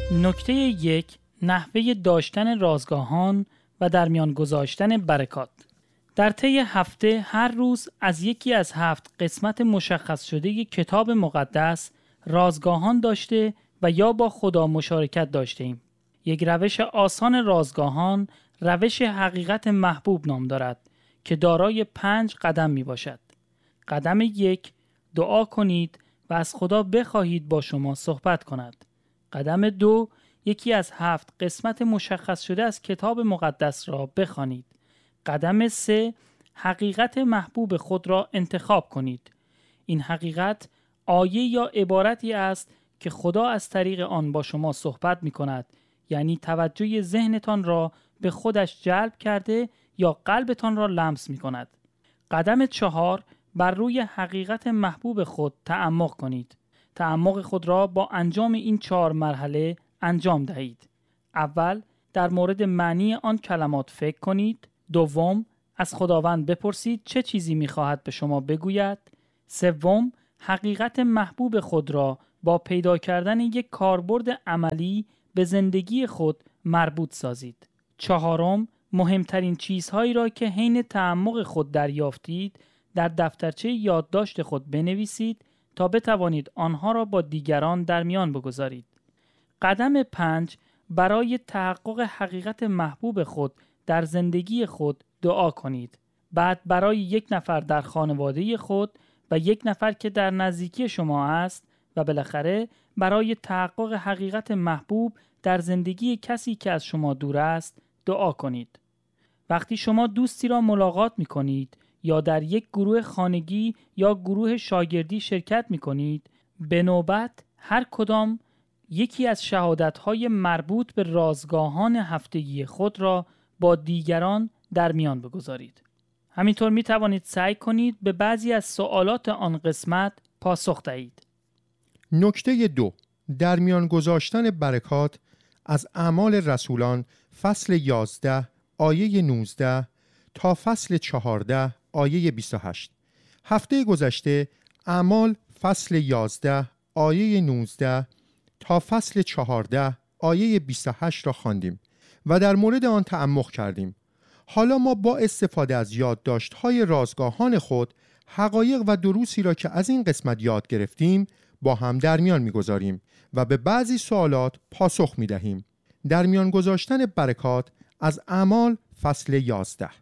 نکته 1 نحوه داشتن رازگاهان و در میان گذاشتن برکات. در طی هفته هر روز از یکی از 7 قسمت مشخص شده کتاب مقدس رازگاهان داشته و یا با خدا مشارکت داشته ایم. یک روش آسان رازگاهان روش حقیقت محبوب نام دارد که دارای 5 قدم می باشد. قدم 1 دعا کنید و از خدا بخواهید با شما صحبت کند. قدم 2 یکی از 7 قسمت مشخص شده از کتاب مقدس را بخوانید. قدم 3 حقیقت محبوب خود را انتخاب کنید. این حقیقت آیه یا عبارتی است که خدا از طریق آن با شما صحبت می کند، یعنی توجه ذهنتان را به خودش جلب کرده یا قلبتان را لمس می کند. قدم 4 بر روی حقیقت محبوب خود تعمق کنید. تعمق خود را با انجام این 4 مرحله انجام دهید. اول در مورد معنی آن کلمات فکر کنید. دوم از خداوند بپرسید چه چیزی می‌خواهد به شما بگوید. سوم حقیقت محبوب خود را با پیدا کردن یک کاربرد عملی به زندگی خود مربوط سازید. چهارم مهمترین چیزهایی را که حین تعمق خود دریافتید در دفترچه یادداشت خود بنویسید تا بتوانید آنها را با دیگران در میان بگذارید. قدم 5 برای تحقق حقیقت محبوب خود در زندگی خود دعا کنید. بعد برای 1 نفر در خانواده خود و 1 نفر که در نزدیکی شما است و بالاخره برای تحقق حقیقت محبوب در زندگی کسی که از شما دور است دعا کنید. وقتی شما دوستی را ملاقات می کنید یا در یک گروه خانگی یا گروه شاگردی شرکت می کنید، به نوبت هر کدام یکی از شهادت‌های مربوط به رازگاهان هفتگی خود را با دیگران در میان بگذارید. همینطور می توانید سعی کنید به بعضی از سوالات آن قسمت پاسخ دهید. نکته 2 در میان گذاشتن برکات از اعمال رسولان فصل 11 آیه 19 تا فصل 14 آیه 28. هفته گذشته اعمال فصل 11 آیه 19 تا فصل 14 آیه 28 را خواندیم و در مورد آن تعمق کردیم. حالا ما با استفاده از یادداشت‌های رازگاهان خود حقایق و دروسی را که از این قسمت یاد گرفتیم با هم در میان می‌گذاریم و به بعضی سوالات پاسخ می‌دهیم. در میان گذاشتن برکات از اعمال فصل 11.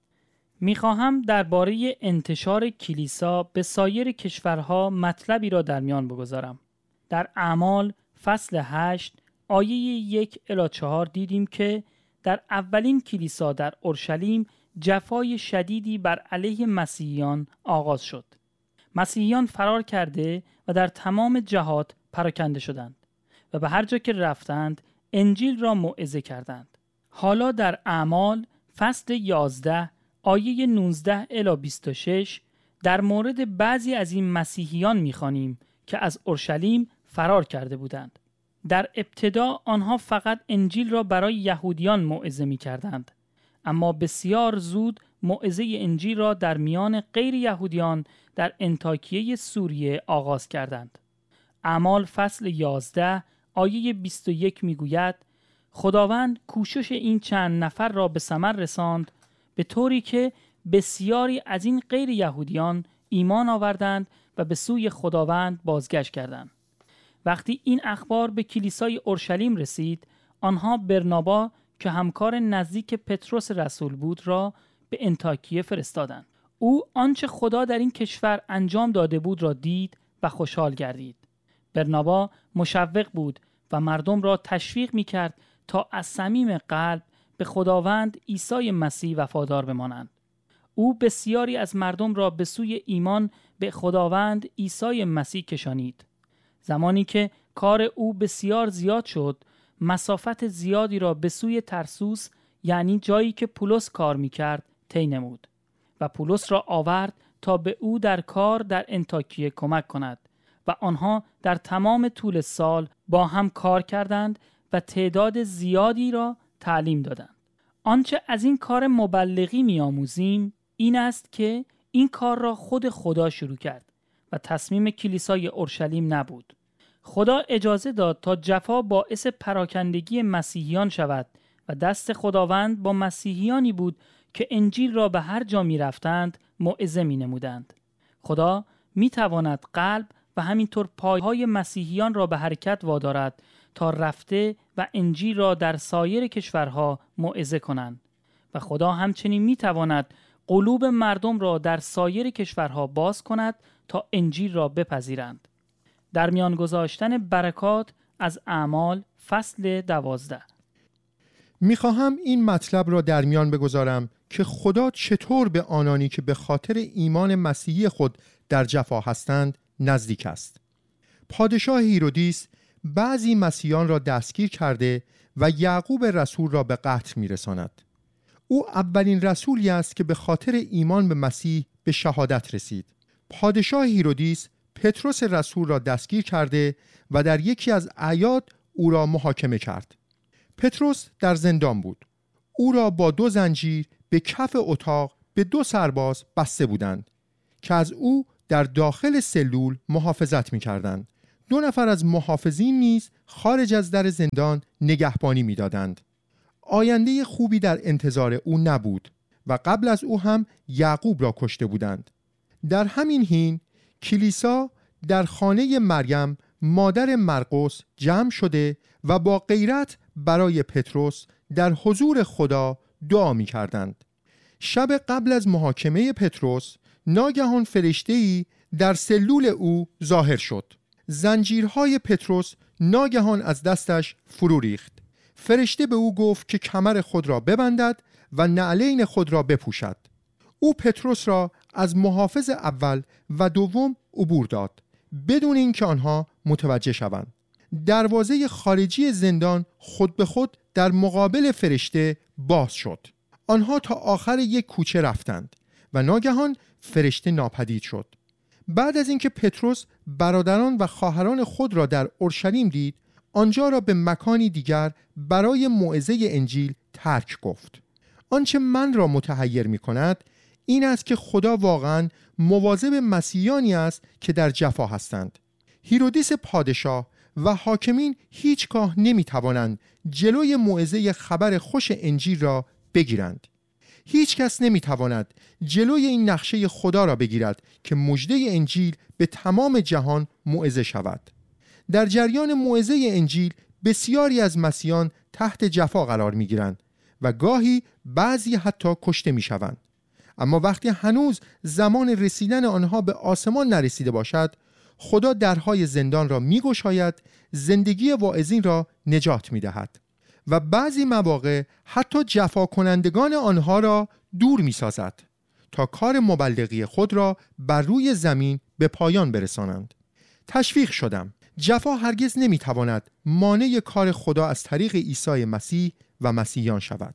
می‌خواهم درباره انتشار کلیسا به سایر کشورها مطلبی را در میان بگذارم. در اعمال فصل 8 آیه 1 الی 4 دیدیم که در اولین کلیسا در اورشلیم جفای شدیدی بر علیه مسیحیان آغاز شد. مسیحیان فرار کرده و در تمام جهات پراکنده شدند و به هر جا که رفتند انجیل را موعظه کردند. حالا در اعمال فصل 11 آیه 19 الی 26 در مورد بعضی از این مسیحیان می‌خوانیم که از اورشلیم فرار کرده بودند. در ابتدا آنها فقط انجیل را برای یهودیان موعظه می‌کردند، اما بسیار زود موعظه انجیل را در میان غیر یهودیان در انطاکیه سوریه آغاز کردند. اعمال فصل 11 آیه 21 میگوید خداوند کوشش این چند نفر را به ثمر رساند به طوری که بسیاری از این غیر یهودیان ایمان آوردند و به سوی خداوند بازگشت کردند. وقتی این اخبار به کلیسای اورشلیم رسید، آنها برنابا که همکار نزدیک پتروس رسول بود را به انطاکیه فرستادند. او آنچه خدا در این کشور انجام داده بود را دید و خوشحال گردید. برنابا مشوق بود و مردم را تشویق می‌کرد تا از صمیم قلب به خداوند عیسی مسیح وفادار بمانند. او بسیاری از مردم را به سوی ایمان به خداوند عیسی مسیح کشانید. زمانی که کار او بسیار زیاد شد، مسافت زیادی را به سوی ترسوس، یعنی جایی که پولس کار می‌کرد، طی نمود و پولس را آورد تا به او در کار در انطاکیه کمک کند و آنها در تمام طول سال با هم کار کردند و تعداد زیادی را تعلیم دادند. آنچه از این کار مبلغی می‌آموزیم این است که این کار را خود خدا شروع کرد و تصمیم کلیسای اورشلیم نبود. خدا اجازه داد تا جفا باعث پراکندگی مسیحیان شود و دست خداوند با مسیحیانی بود که انجیل را به هر جا می رفتند موعظه می نمودند. خدا می تواند قلب و همینطور پایهای مسیحیان را به حرکت وادارد تا رفته و انجیل را در سایر کشورها موعظه کنند و خدا همچنین می تواند قلوب مردم را در سایر کشورها باز کند تا انجیل را بپذیرند. در میان گذاشتن برکات از اعمال فصل 12. میخواهم این مطلب را در میان بگذارم که خدا چطور به آنانی که به خاطر ایمان مسیحی خود در جفا هستند نزدیک است. پادشاه هیرودیس بعضی مسیحیان را دستگیر کرده و یعقوب رسول را به قتل میرساند. او اولین رسولی است که به خاطر ایمان به مسیح به شهادت رسید. پادشاه هیرودیس پتروس رسول را دستگیر کرده و در یکی از اعیاد او را محاکمه کرد. پتروس در زندان بود. او را با 2 زنجیر به کف اتاق به 2 سرباز بسته بودند که از او در داخل سلول محافظت می‌کردند. 2 نفر از محافظین نیز خارج از در زندان نگهبانی می‌دادند. آینده خوبی در انتظار او نبود و قبل از او هم یعقوب را کشته بودند. در همین حین کلیسا در خانه مریم مادر مرقس جمع شده و با غیرت برای پتروس در حضور خدا دعا می کردند. شب قبل از محاکمه پتروس ناگهان فرشته‌ای در سلول او ظاهر شد. زنجیرهای پتروس ناگهان از دستش فرو ریخت. فرشته به او گفت که کمر خود را ببندد و نعلین خود را بپوشد. او پتروس را از محافظ اول و دوم عبور داد بدون اینکه آنها متوجه شوند. دروازه خارجی زندان خود به خود در مقابل فرشته باز شد. آنها تا آخر یک کوچه رفتند و ناگهان فرشته ناپدید شد. بعد از اینکه پتروس برادران و خواهران خود را در اورشلیم دید، آنجا را به مکانی دیگر برای موعظه انجیل ترک گفت. آنچه من را متحیر می کند این است که خدا واقعا مواظب مسیحیانی است که در جفا هستند. هیرودیس پادشاه و حاکمین هیچگاه نمی توانند جلوی موعظه خبر خوش انجیل را بگیرند. هیچ کس نمی تواند جلوی این نقشه خدا را بگیرد که مژده انجیل به تمام جهان موعظه شود. در جریان موعظه انجیل بسیاری از مسیحیان تحت جفا قرار می گیرند و گاهی بعضی حتی کشته می شوند. اما وقتی هنوز زمان رسیدن آنها به آسمان نرسیده باشد، خدا درهای زندان را می گشاید، زندگی واعظین را نجات می دهد و بعضی مواقع حتی جفا کنندگان آنها را دور می سازد تا کار مبلغی خود را بر روی زمین به پایان برسانند. تشویق شدم. جفا هرگز نمی تواند مانع کار خدا از طریق عیسی مسیح و مسیحیان شود.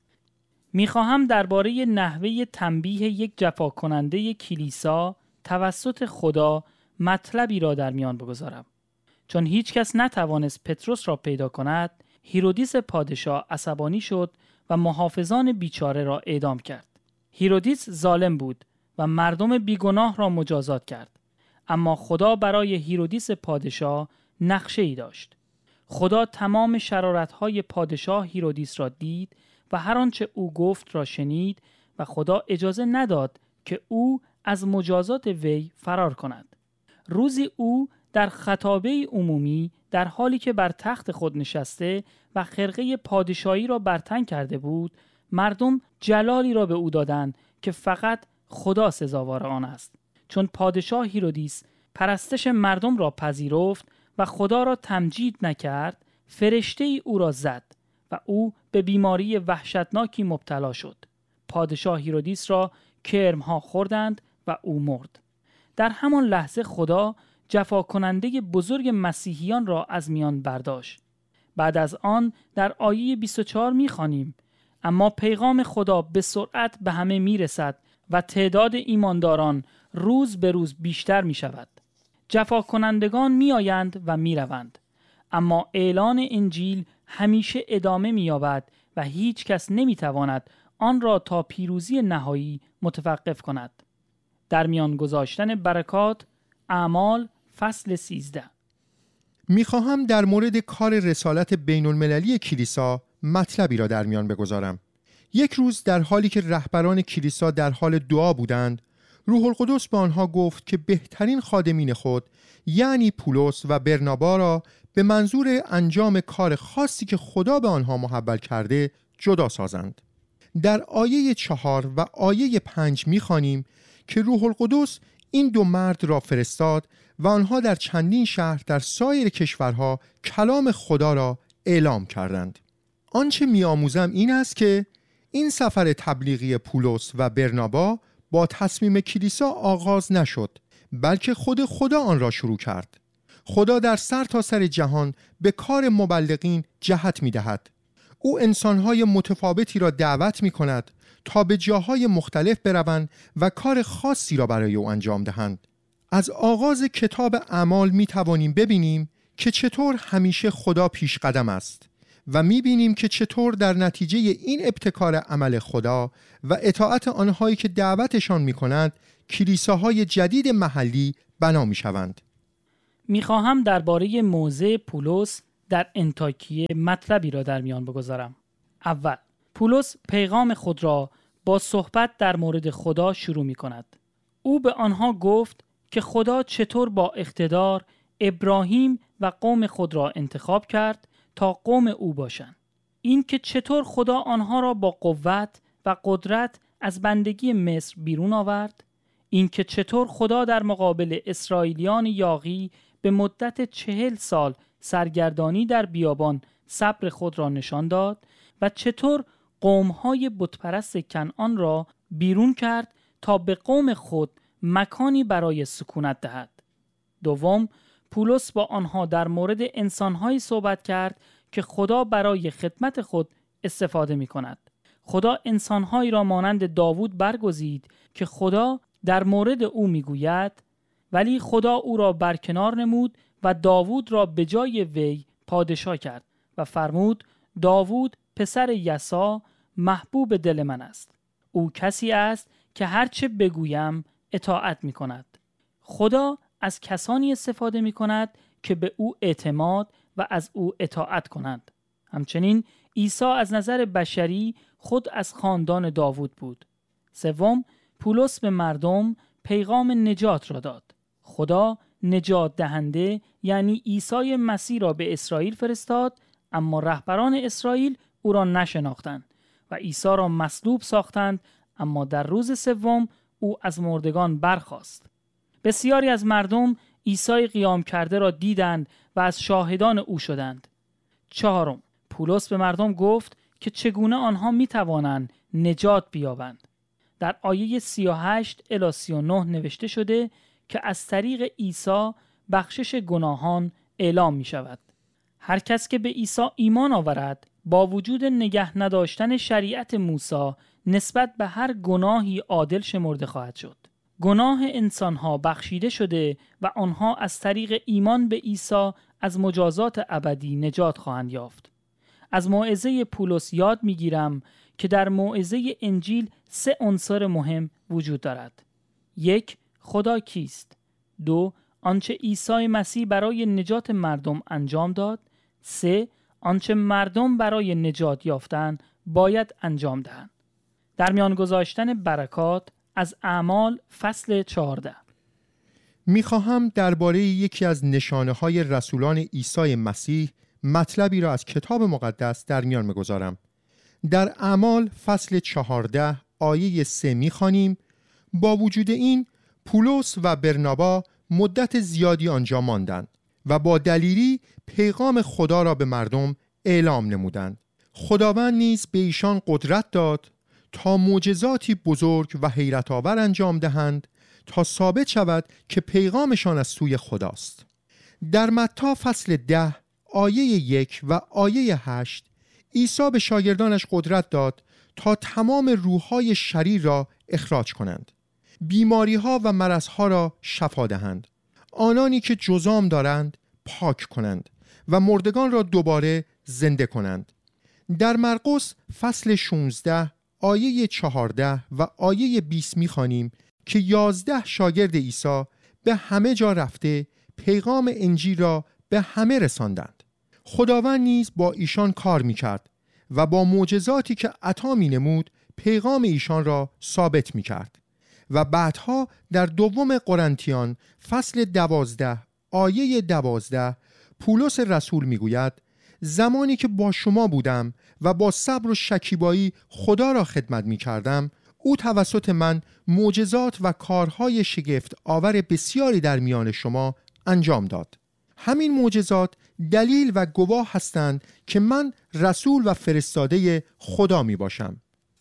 میخواهم درباره نحوه تنبیه یک جفا کننده کلیسا توسط خدا مطلبی را در میان بگذارم. چون هیچ کس نتوانست پتروس را پیدا کند، هیرودیس پادشاه عصبانی شد و محافظان بیچاره را اعدام کرد. هیرودیس ظالم بود و مردم بیگناه را مجازات کرد. اما خدا برای هیرودیس پادشاه نقشه‌ای داشت. خدا تمام شرارت‌های پادشاه هیرودیس را دید و هر آنچه او گفت را شنید و خدا اجازه نداد که او از مجازات وی فرار کند. روزی او در خطابه عمومی در حالی که بر تخت خود نشسته و خرقه پادشاهی را بر تن کرده بود، مردم جلالی را به او دادند که فقط خدا سزاوار آن است. چون پادشاه هیرودیس پرستش مردم را پذیرفت و خدا را تمجید نکرد، فرشته ای او را زد و او به بیماری وحشتناکی مبتلا شد. پادشاه هیرودیس را کرمها خوردند و او مرد. در همان لحظه خدا جفا کننده بزرگ مسیحیان را از میان برداشت. بعد از آن در آیه 24 می‌خوانیم: اما پیغام خدا به سرعت به همه میرسد و تعداد ایمانداران روز به روز بیشتر می شود. جفا کنندگان می آیند و می روند. اما اعلان انجیل همیشه ادامه می یابد و هیچ کس نمی تواند آن را تا پیروزی نهایی متوقف کند. در میان گذاشتن برکات، اعمال فصل 13. میخواهم در مورد کار رسالت بین المللی کلیسا مطلبی را در میان بگذارم. یک روز در حالی که رهبران کلیسا در حال دعا بودند، روح القدس به آنها گفت که بهترین خادمین خود یعنی پولس و برنابا را به منظور انجام کار خاصی که خدا به آنها محول کرده جدا سازند. در آیه 4 و آیه 5 می‌خوانیم که روح القدس این دو مرد را فرستاد و آنها در چندین شهر در سایر کشورها کلام خدا را اعلام کردند. آنچه می‌آموزم این است که این سفر تبلیغی پولس و برنابا با تصمیم کلیسا آغاز نشد، بلکه خود خدا آن را شروع کرد. خدا در سرتاسر جهان به کار مبلغین جهت می‌دهد. او انسان‌های متفاوتی را دعوت می‌کند تا به جاهای مختلف بروند و کار خاصی را برای او انجام دهند. از آغاز کتاب اعمال می‌توانیم ببینیم که چطور همیشه خدا پیش قدم است و می‌بینیم که چطور در نتیجه این ابتکار عمل خدا و اطاعت آنهایی که دعوتشان می‌کنند کلیساهای جدید محلی بنا می‌شوند. می‌خواهم درباره موضع پولس در انطاکیه مطلبی را در میان بگذارم. اول، پولس پیغام خود را با صحبت در مورد خدا شروع می‌کند. او به آنها گفت که خدا چطور با اقتدار ابراهیم و قوم خود را انتخاب کرد تا قوم او باشند. این که چطور خدا آنها را با قوت و قدرت از بندگی مصر بیرون آورد. این که چطور خدا در مقابل اسرائیلیان یاغی به مدت 40 سال سرگردانی در بیابان صبر خود را نشان داد و چطور قوم‌های بتپرست کنعان را بیرون کرد تا به قوم خود مکانی برای سکونت دهد. دوم، پولس با آنها در مورد انسان‌هایی صحبت کرد که خدا برای خدمت خود استفاده می‌کند. خدا انسان‌هایی را مانند داوود برگزید که خدا در مورد او می‌گوید ولی خدا او را برکنار نمود و داوود را به جای وی پادشاه کرد و فرمود داوود پسر یسا محبوب دل من است. او کسی است که هرچه بگویم اطاعت می کند. خدا از کسانی استفاده می کند که به او اعتماد و از او اطاعت کنند. همچنین عیسی از نظر بشری خود از خاندان داوود بود. سوم، پولس به مردم پیغام نجات را داد. خدا نجات دهنده یعنی عیسی مسیح را به اسرائیل فرستاد، اما رهبران اسرائیل او را نشناختند و عیسی را مصلوب ساختند، اما در روز سوم او از مردگان برخاست. بسیاری از مردم عیسی قیام کرده را دیدند و از شاهدان او شدند. چهارم، پولس به مردم گفت که چگونه آنها می توانند نجات بیابند. در آیه 38 الی 39 نوشته شده که از طریق عیسی بخشش گناهان اعلام می شود. هر کس که به عیسی ایمان آورد با وجود نگه نداشتن شریعت موسی نسبت به هر گناهی عادل شمرده خواهد شد. گناه انسانها بخشیده شده و آنها از طریق ایمان به عیسی از مجازات ابدی نجات خواهند یافت. از موعظه پولس یاد میگیرم که در موعظه انجیل 3 عنصر مهم وجود دارد. 1. خدا کیست؟ 2. آنچه عیسی مسیح برای نجات مردم انجام داد. 3. آنچه مردم برای نجات یافتن باید انجام دهند. در میان گذاشتن برکات از اعمال فصل 14. میخواهم درباره یکی از نشانه‌های رسولان عیسی مسیح مطلبی را از کتاب مقدس در میان میگذارم. در اعمال فصل 14 آیه 3 میخوانیم با وجود این پولس و برنابا مدت زیادی آنجا ماندند و با دلیری پیغام خدا را به مردم اعلام نمودند. خداوند نیز به ایشان قدرت داد تا معجزاتی بزرگ و حیرت آور انجام دهند تا ثابت شود که پیغامشان از سوی خداست. در متی فصل 10 آیه 1 و آیه 8 عیسی به شاگردانش قدرت داد تا تمام روح‌های شریر را اخراج کنند، بیماری‌ها و مرض‌ها را شفا دهند، آنانی که جذام دارند پاک کنند و مردگان را دوباره زنده کنند. در مرقس فصل 16 آیه 14 و آیه 20 می‌خوانیم که 11 شاگرد عیسی به همه جا رفته پیغام انجیل را به همه رساندند. خداوند نیز با ایشان کار می‌کرد و با معجزاتی که عطا می‌نمود پیغام ایشان را ثابت می‌کرد. و بعدها در دوم قرنتیان فصل 12 آیه 12 پولس رسول میگوید: زمانی که با شما بودم و با صبر و شکیبایی خدا را خدمت می‌کردم، او توسط من معجزات و کارهای شگفت آور بسیاری در میان شما انجام داد. همین معجزات دلیل و گواه هستند که من رسول و فرستاده خدا می باشم.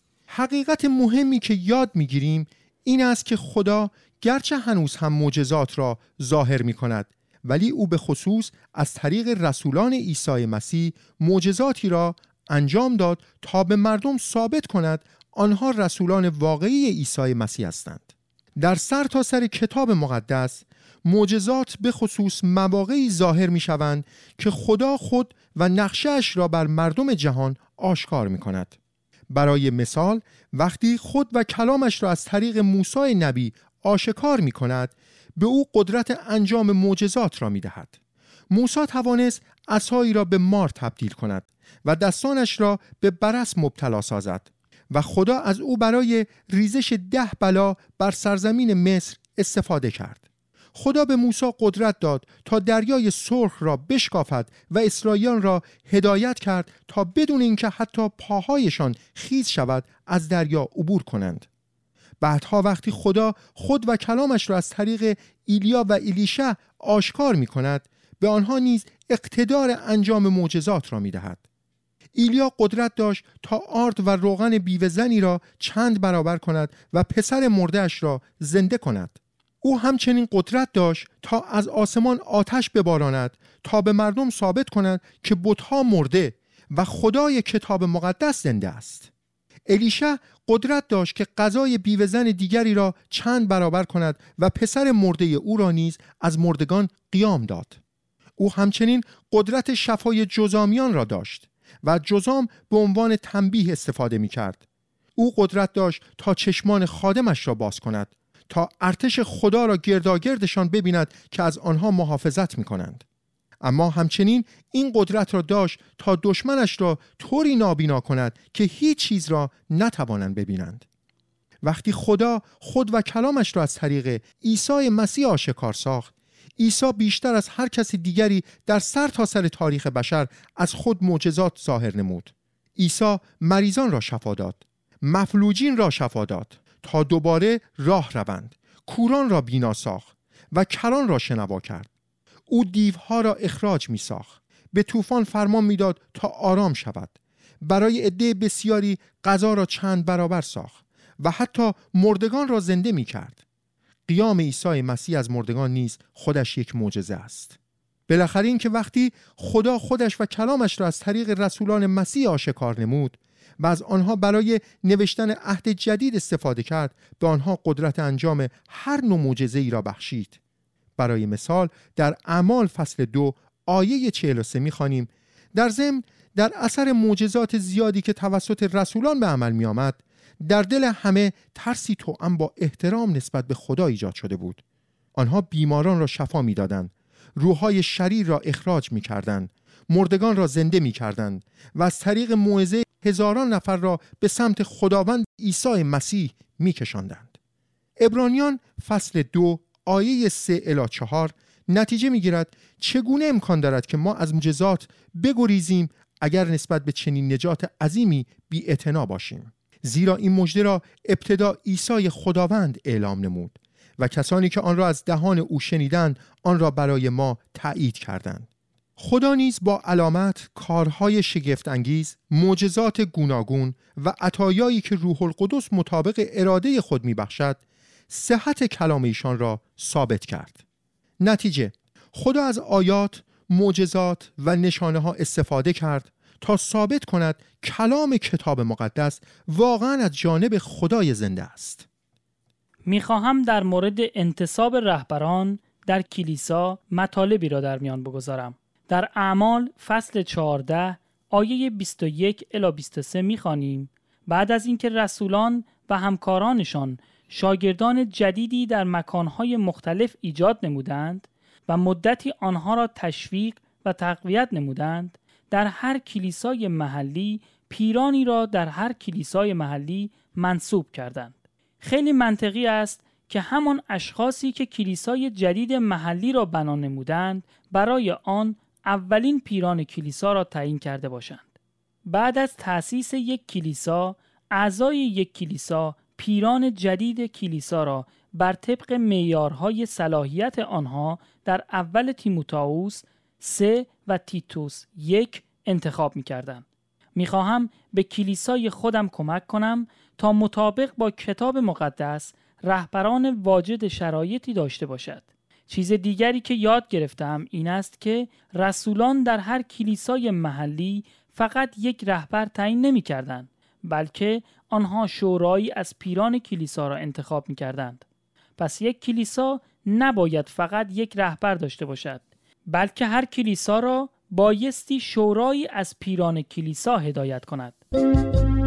حقیقت مهمی که یاد می گیریم این است که خدا گرچه هنوز هم معجزات را ظاهر می کند، ولی او به خصوص از طریق رسولان عیسی مسیح معجزاتی را انجام داد تا به مردم ثابت کند آنها رسولان واقعی عیسی مسیح هستند. در سرتاسر کتاب مقدس معجزات به خصوص مواقعی ظاهر می شوند که خدا خود و نقشه‌اش را بر مردم جهان آشکار می کند. برای مثال وقتی خود و کلامش را از طریق موسی نبی آشکار می کند، به او قدرت انجام معجزات را می دهد. موسی توانست عصایی را به مار تبدیل کند و دستانش را به برص مبتلا سازد و خدا از او برای ریزش 10 بلا بر سرزمین مصر استفاده کرد. خدا به موسی قدرت داد تا دریای سرخ را بشکافد و اسرائیلیان را هدایت کرد تا بدون اینکه حتی پاهایشان خیس شود از دریا عبور کنند. بعدها وقتی خدا خود و کلامش را از طریق ایلیا و الیشع آشکار می کند، به آنها نیز اقتدار انجام معجزات را می دهد. ایلیا قدرت داشت تا آرد و روغن بیوه‌زنی را چند برابر کند و پسر مرده‌اش را زنده کند. او همچنین قدرت داشت تا از آسمان آتش بباراند تا به مردم ثابت کند که بت‌ها مرده و خدای کتاب مقدس زنده است. الیشع قدرت داشت که غذای بیوه‌زن دیگری را چند برابر کند و پسر مرده او را نیز از مردگان قیام داد. او همچنین قدرت شفای جذامیان را داشت و جذام به عنوان تنبیه استفاده می کرد. او قدرت داشت تا چشمان خادمش را باز کند تا ارتش خدا را گرداگردشان ببیند که از آنها محافظت می کنند. اما همچنین این قدرت را داشت تا دشمنش را طوری نابینا کند که هیچ چیز را نتوانند ببینند. وقتی خدا خود و کلامش را از طریق عیسی مسیح آشکار ساخت، عیسی بیشتر از هر کسی دیگری در سرتاسر تاریخ بشر از خود معجزات ظاهر نمود. عیسی مریضان را شفا داد، مفلوجین را شفا داد تا دوباره راه روند، کوران را بینا ساخت و کران را شنوا کرد. او دیوها را اخراج می ساخت، به طوفان فرمان می داد تا آرام شود، برای عده بسیاری غذا را چند برابر ساخت و حتی مردگان را زنده می کرد. قیام عیسی مسیح از مردگان نیز خودش یک معجزه است. بالاخره این که وقتی خدا خودش و کلامش را از طریق رسولان مسیح آشکار نمود و از آنها برای نوشتن عهد جدید استفاده کرد، به آنها قدرت انجام هر نوع معجزه‌ای را بخشید. برای مثال در اعمال فصل 2 آیه 43 می‌خوانیم: در ضمن در اثر معجزات زیادی که توسط رسولان به عمل می آمد، در دل همه ترسی توأم با احترام نسبت به خدا ایجاد شده بود. آنها بیماران را شفا می دادند، روح‌های شریر را اخراج می کردند، مردگان را زنده می کردند و از طریق موعظه هزاران نفر را به سمت خداوند عیسی مسیح می کشاندند. عبرانیان فصل 2 آیه 3 الی 4 نتیجه می گیرد چگونه امکان دارد که ما از معجزات بگریزیم اگر نسبت به چنین نجات عظیمی بی‌اعتنا باشیم. زیرا این مژده را ابتدا عیسی خداوند اعلام نمود و کسانی که آن را از دهان او شنیدند آن را برای ما تایید کردند. خدا نیز با علامت، کارهای شگفت انگیز، معجزات گوناگون و عطایایی که روح القدس مطابق اراده خود میبخشد، صحت کلام ایشان را ثابت کرد. نتیجه: خدا از آیات، معجزات و نشانه ها استفاده کرد تا ثابت کند کلام کتاب مقدس واقعا از جانب خدای زنده است. میخواهم در مورد انتصاب رهبران در کلیسا مطالبی را در میان بگذارم. در اعمال فصل 14 آیه 21 الی 23 میخوانیم: بعد از اینکه رسولان و همکارانشان شاگردان جدیدی در مکانهای مختلف ایجاد نمودند، و مدتی آنها را تشویق و تقویت نمودند، در هر کلیسای محلی پیرانی را در هر کلیسای محلی منصوب کردند. خیلی منطقی است که همان اشخاصی که کلیسای جدید محلی را بنا نمودند برای آن اولین پیران کلیسا را تعیین کرده باشند. بعد از تأسیس یک کلیسا، اعضای یک کلیسا پیران جدید کلیسا را بر طبق معیارهای صلاحیت آنها در اول تیموتائوس 3 و تیتوس 1 انتخاب می‌کردند. می‌خواهم به کلیسای خودم کمک کنم تا مطابق با کتاب مقدس رهبران واجد شرایطی داشته باشد. چیز دیگری که یاد گرفتم این است که رسولان در هر کلیسای محلی فقط یک رهبر تعیین نمی‌کردند، بلکه آنها شورایی از پیران کلیسا را انتخاب می‌کردند. پس یک کلیسا نباید فقط یک رهبر داشته باشد، بلکه هر کلیسا را بایستی شورایی از پیران کلیسا هدایت کند.